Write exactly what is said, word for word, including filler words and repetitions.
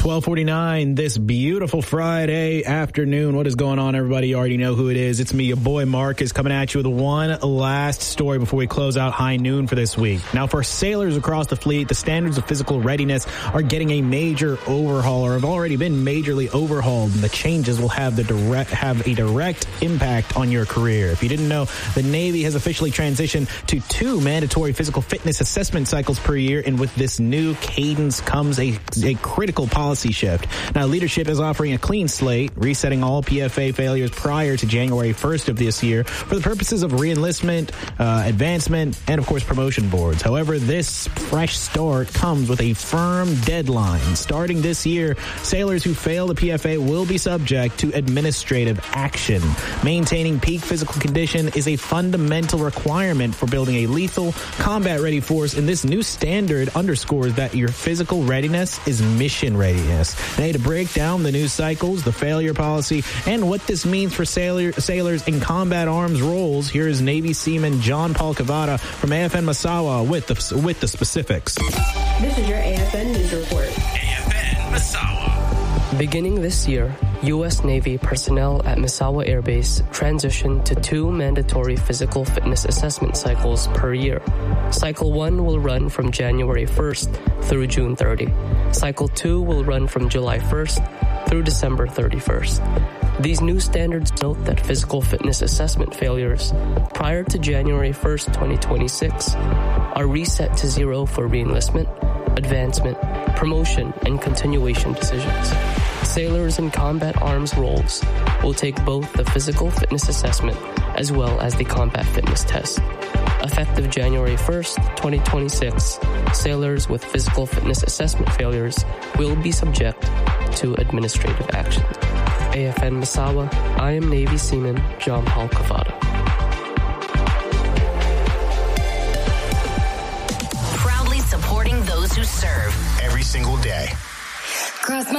twelve forty-nine this beautiful Friday afternoon. What is going on, everybody? You already know who it is. It's me, your boy Marcus, coming at you with one last story before we close out high noon for this week. Now, for sailors across the fleet, the standards of physical readiness are getting a major overhaul, or have already been majorly overhauled, and the changes will have the direct have a direct impact on your career. If you didn't know, the Navy has officially transitioned to two mandatory physical fitness assessment cycles per year, and with this new cadence comes a, a critical policy shift. Now, leadership is offering a clean slate, resetting all P F A failures prior to January first of this year for the purposes of reenlistment, uh, advancement, and, of course, promotion boards. However, this fresh start comes with a firm deadline. Starting this year, sailors who fail the P F A will be subject to administrative action. Maintaining peak physical condition is a fundamental requirement for building a lethal, combat-ready force, and this new standard underscores that your physical readiness is mission readiness. Now, to break down the new cycles, the failure policy, and what this means for sailor, sailors in combat arms roles, here is Navy Seaman John Paul Cavada from A F N Misawa with the, with the specifics. This is your A F N News Report. A F N Misawa. Beginning this year, U S Navy personnel at Misawa Air Base transitioned to two mandatory physical fitness assessment cycles per year. Cycle one will run from January first through June thirtieth. Cycle two will run from July first through December thirty-first. These new standards note that physical fitness assessment failures prior to January first, twenty twenty-six are reset to zero for reenlistment, advancement, promotion, and continuation decisions. Sailors in combat arms roles will take both the physical fitness assessment as well as the combat fitness test. Effective January first, twenty twenty-six, sailors with physical fitness assessment failures will be subject to administrative action. A F N Misawa, I am Navy Seaman John Paul Cavada. Proudly supporting those who serve every single day. Cross my